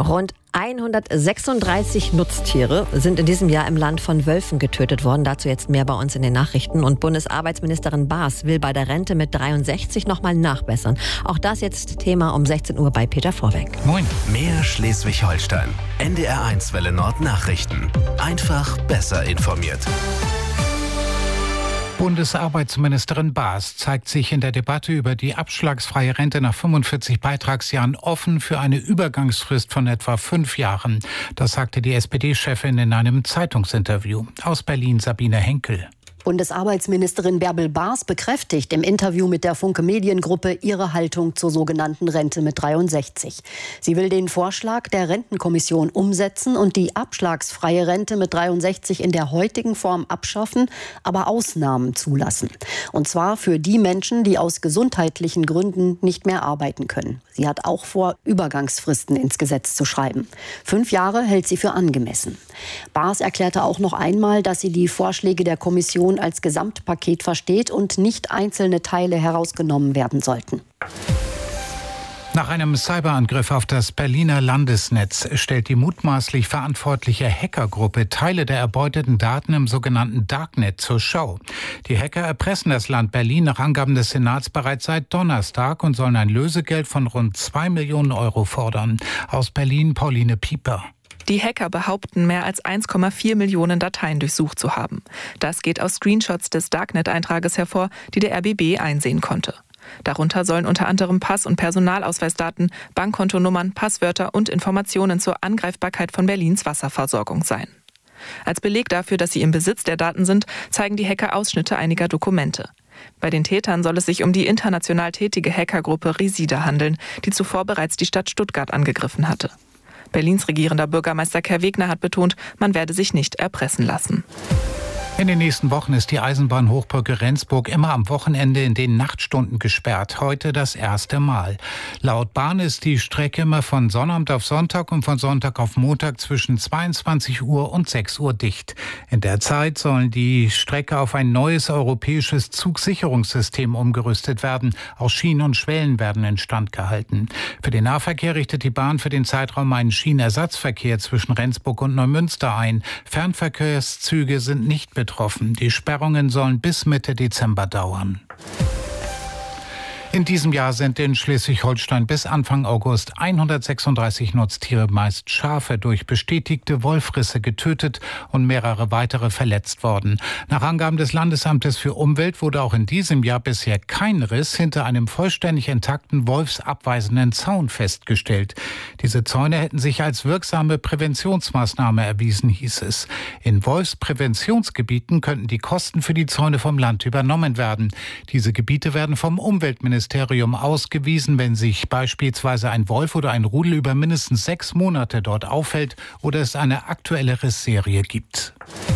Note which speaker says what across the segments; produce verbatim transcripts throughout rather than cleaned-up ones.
Speaker 1: Rund hundertsechsunddreißig Nutztiere sind in diesem Jahr im Land von Wölfen getötet worden. Dazu jetzt mehr bei uns in den Nachrichten. Und Bundesarbeitsministerin Baas will bei der Rente mit dreiundsechzig nochmal nachbessern. Auch das jetzt Thema um sechzehn Uhr bei Peter Vorweg.
Speaker 2: Moin. Mehr Schleswig-Holstein. N D R eins Welle Nord Nachrichten. Einfach besser informiert.
Speaker 3: Bundesarbeitsministerin Baas zeigt sich in der Debatte über die abschlagsfreie Rente nach fünfundvierzig Beitragsjahren offen für eine Übergangsfrist von etwa fünf Jahren. Das sagte die S P D-Chefin in einem Zeitungsinterview. Aus Berlin Sabine Henkel.
Speaker 4: Bundesarbeitsministerin Bärbel Baas bekräftigt im Interview mit der Funke Mediengruppe ihre Haltung zur sogenannten Rente mit dreiundsechzig. Sie will den Vorschlag der Rentenkommission umsetzen und die abschlagsfreie Rente mit dreiundsechzig in der heutigen Form abschaffen, aber Ausnahmen zulassen. Und zwar für die Menschen, die aus gesundheitlichen Gründen nicht mehr arbeiten können. Sie hat auch vor, Übergangsfristen ins Gesetz zu schreiben. Fünf Jahre hält sie für angemessen. Baas erklärte auch noch einmal, dass sie die Vorschläge der Kommission als Gesamtpaket versteht und nicht einzelne Teile herausgenommen werden sollten.
Speaker 3: Nach einem Cyberangriff auf das Berliner Landesnetz stellt die mutmaßlich verantwortliche Hackergruppe Teile der erbeuteten Daten im sogenannten Darknet zur Schau. Die Hacker erpressen das Land Berlin nach Angaben des Senats bereits seit Donnerstag und sollen ein Lösegeld von rund zwei Millionen Euro fordern. Aus Berlin Pauline Pieper.
Speaker 5: Die Hacker behaupten, mehr als eins Komma vier Millionen Dateien durchsucht zu haben. Das geht aus Screenshots des Darknet-Eintrages hervor, die der R B B einsehen konnte. Darunter sollen unter anderem Pass- und Personalausweisdaten, Bankkontonummern, Passwörter und Informationen zur Angreifbarkeit von Berlins Wasserversorgung sein. Als Beleg dafür, dass sie im Besitz der Daten sind, zeigen die Hacker Ausschnitte einiger Dokumente. Bei den Tätern soll es sich um die international tätige Hackergruppe Resida handeln, die zuvor bereits die Stadt Stuttgart angegriffen hatte. Berlins regierender Bürgermeister Kai Wegner hat betont, man werde sich nicht erpressen lassen.
Speaker 3: In den nächsten Wochen ist die Eisenbahnhochbrücke Rendsburg immer am Wochenende in den Nachtstunden gesperrt. Heute das erste Mal. Laut Bahn ist die Strecke immer von Sonnabend auf Sonntag und von Sonntag auf Montag zwischen zweiundzwanzig Uhr und sechs Uhr dicht. In der Zeit sollen die Strecke auf ein neues europäisches Zugsicherungssystem umgerüstet werden. Auch Schienen und Schwellen werden instand gehalten. Für den Nahverkehr richtet die Bahn für den Zeitraum einen Schienenersatzverkehr zwischen Rendsburg und Neumünster ein. Fernverkehrszüge sind nicht betroffen. Betroffen. Die Sperrungen sollen bis Mitte Dezember dauern. In diesem Jahr sind in Schleswig-Holstein bis Anfang August hundertsechsunddreißig Nutztiere, meist Schafe, durch bestätigte Wolfrisse getötet und mehrere weitere verletzt worden. Nach Angaben des Landesamtes für Umwelt wurde auch in diesem Jahr bisher kein Riss hinter einem vollständig intakten wolfsabweisenden Zaun festgestellt. Diese Zäune hätten sich als wirksame Präventionsmaßnahme erwiesen, hieß es. In Wolfspräventionsgebieten könnten die Kosten für die Zäune vom Land übernommen werden. Diese Gebiete werden vom Umweltministerium ausgewiesen, wenn sich beispielsweise ein Wolf oder ein Rudel über mindestens sechs Monate dort aufhält oder es eine aktuelle Rissserie gibt.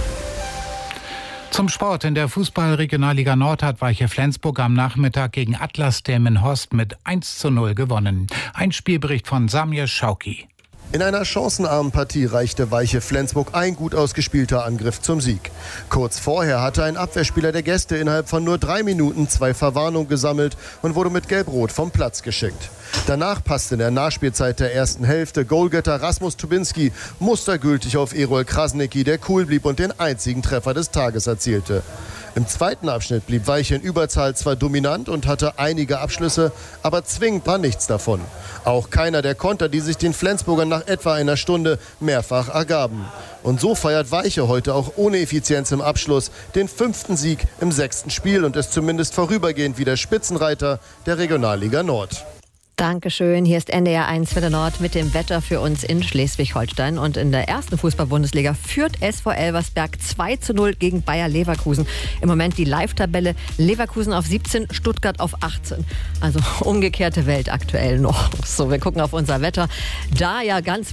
Speaker 3: Zum Sport. In der Fußball-Regionalliga Nord hat Weiche Flensburg am Nachmittag gegen Atlas Delmenhorst mit eins zu null gewonnen. Ein Spielbericht von Samir Schauki.
Speaker 6: In einer chancenarmen Partie reichte Weiche Flensburg ein gut ausgespielter Angriff zum Sieg. Kurz vorher hatte ein Abwehrspieler der Gäste innerhalb von nur drei Minuten zwei Verwarnungen gesammelt und wurde mit Gelb-Rot vom Platz geschickt. Danach passte in der Nachspielzeit der ersten Hälfte Goalgetter Rasmus Tubinski mustergültig auf Erol Krasniqi, der cool blieb und den einzigen Treffer des Tages erzielte. Im zweiten Abschnitt blieb Weiche in Überzahl zwar dominant und hatte einige Abschlüsse, aber zwingend war nichts davon. Auch keiner der Konter, die sich den Flensburgern nach etwa einer Stunde mehrfach ergaben. Und so feiert Weiche heute auch ohne Effizienz im Abschluss den fünften Sieg im sechsten Spiel und ist zumindest vorübergehend wieder Spitzenreiter der Regionalliga Nord.
Speaker 1: Dankeschön. Hier ist N D R eins Welle Nord mit dem Wetter für uns in Schleswig-Holstein. Und in der ersten Fußball-Bundesliga führt S V Elversberg zwei zu null gegen Bayer Leverkusen. Im Moment die Live-Tabelle: Leverkusen auf siebzehn, Stuttgart auf achtzehn. Also umgekehrte Welt aktuell noch. So, wir gucken auf unser Wetter. Da ja ganz